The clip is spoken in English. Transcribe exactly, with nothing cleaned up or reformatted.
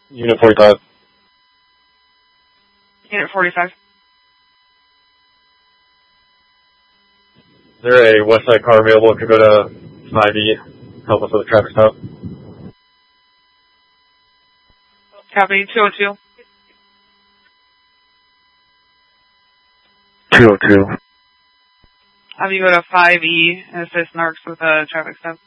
Unit forty-five. Unit forty-five. Is there a west side car available that could go to five E? Help us with a traffic stop. Copy, two oh two. two oh two. Have you go to five E and assist Narcs with a traffic stop?